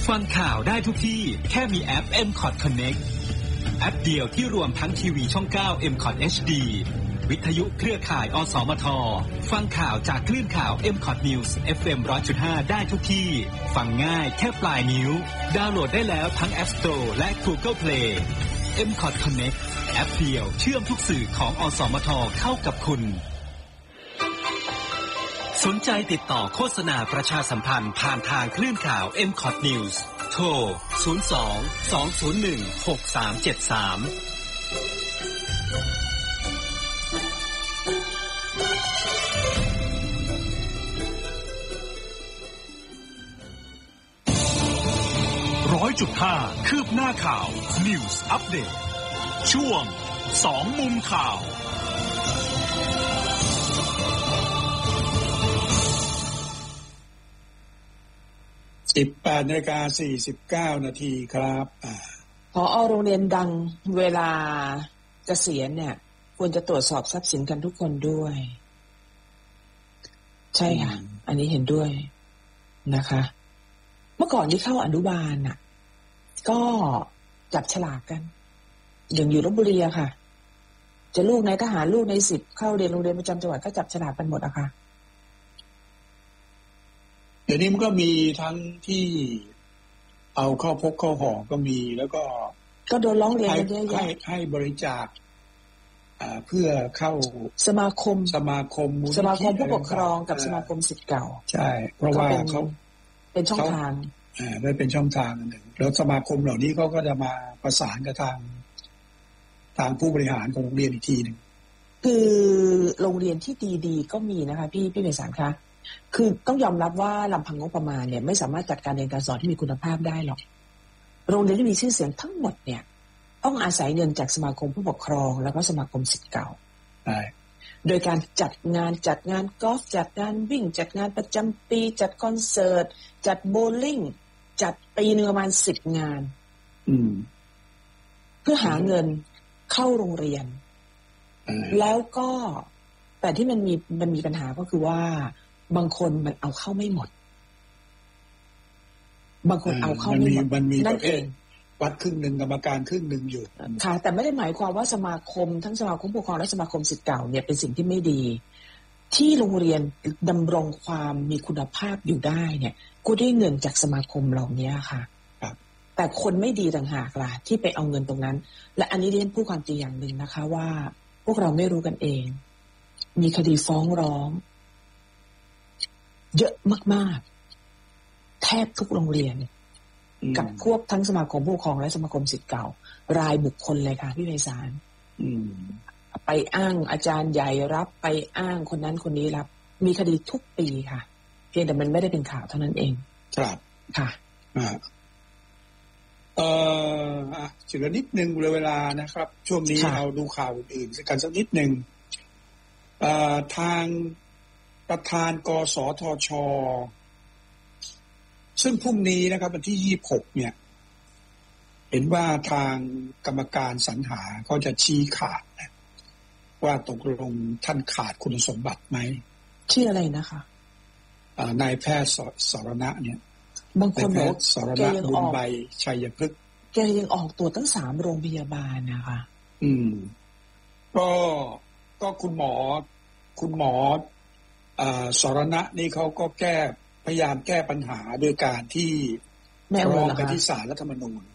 ฟังข่าวได้ทุกที่แค่มีแอป MCOT Connect แอปเดียวที่รวมทั้งทีวีช่อง 9 MCOT HD วิทยุเครือข่ายอสมทฟังข่าวจากคลื่นข่าว MCOT News FM 100.5 ได้ทุกที่ฟังง่ายแค่ปลายนิ้วดาวน์โหลดได้แล้วทั้ง App Store และ Google Play MCOT Connect แอปเดียวเชื่อมทุกสื่อของอสมทเข้ากับคุณสนใจติดต่อโฆษณาประชาสัมพันธ์ผ่านทางคลื่นข่าว MCOT News โทร 100.5 คืบหน้าข่าว News Update ช่วง2มุมข่าว 18:49 นาทีครับผอ.โรงเรียนดังเวลาเกษียณเนี่ยควรจะตรวจสอบทรัพย์สินกันทุกคนด้วยใช่ค่ะอันนี้เห็นด้วยนะคะเมื่อก่อนที่เข้าอนุบาลน่ะก็จับฉลากกันอย่างอยู่ลพบุรีอะค่ะจะลูกในทหารลูกใน10เข้าเรียนโรงเรียนประจำจังหวัดก็จับฉลากกันหมดอะค่ะเดี๋ยวนี้มันก็มีทั้งที่เอาเข้าพกเข้าห่อก็มีแล้วก็โดนร้องเรียนกันเยอะแยะให้บริจาคเพื่อเข้าสมาคมผู้ปกครองกับสมาคมศิษย์เก่าใช่เพราะว่าเขาเป็นช่องทางได้เป็นช่องทางหนึ่งแล้วสมาคมเหล่านี้เขาก็จะมาประสานกับทางผู้บริหารของโรงเรียนอีกทีนึงคือโรงเรียนที่ดีๆก็มีนะคะพี่เมษารคะคือต้องยอมรับว่าลำพังงบประมาณเนี่ยไม่สามารถจัดการเรียนการสอนที่มีคุณภาพได้หรอกโรงเรียนที่มีชื่อเสียงทั้งหมดเนี่ยต้องอาศัยเงินจากสมาคมผู้ปกครองแล้วก็สมาคมศิษย์เก่าโดยการจัดงานกอล์ฟจัดงานวิ่งจัดงานประจำปีจัดคอนเสิร์ตจัดโบว์ลิ่งจัดปีนึงประมาณ10 งานเพื่อหาเงินเข้าโรงเรียนแล้วก็แต่ที่มันมีปัญหาก็คือว่าบางคนมันเอาเข้าไม่หมดบางคนเอาเข้าไม่หมดนั่นเองวัดครึ่งหนึ่งกรรมการครึ่งหนึ่งอยู่ค่ะแต่ไม่ได้หมายความว่าสมาคมทั้งสมาคมผู้ปกครองและสมาคมศิษย์เก่าเนี่ยเป็นสิ่งที่ไม่ดีที่โรงเรียนดำรงความมีคุณภาพอยู่ได้เนี่ยก็ได้เงินจากสมาคมเหล่านี้ค่ะแต่คนไม่ดีต่างหากล่ะที่ไปเอาเงินตรงนั้นและอันนี้เรียนพูดความจริงอย่างหนึ่งนะคะว่าพวกเราไม่รู้กันเองมีคดีฟ้องร้องเยอะมากๆแทบทุกโรงเรียนกับพวกทั้งสมาคมผู้ปกครองและสมาคมศิษย์เก่ารายบุคคลเลยค่ะพี่ไพศาลไปอ้างอาจารย์ใหญ่รับไปอ้างคนนั้นคนนี้รับมีคดีทุกปีค่ะเพียงแต่มันไม่ได้เป็นข่าวเท่านั้นเองครับค่ะจุดนิดนึงเวลานะครับช่วงนี้เราดูข่าวอื่นๆกันสักนิดนึงทางประธานกสทช.ซึ่งพรุ่งนี้นะครับวันที่26เนี่ยเห็นว่าทางกรรมการสรรหาเขาจะชี้ขาดนะว่าตกลงท่านขาดคุณสมบัติไหมชื่ออะไรนะคะนายแพทย์สรณะเนี่ยบางคนบอกสรณะบุญใบชัยพฤกษ์แกยังออกตัวตั้ง3 โรงพยาบาลนะคะก็คุณหมอสรณะนี่เขาก็พยายามแก้ปัญหาโดยการที่ร้องไปที่ศาลรัฐธรรมนูญ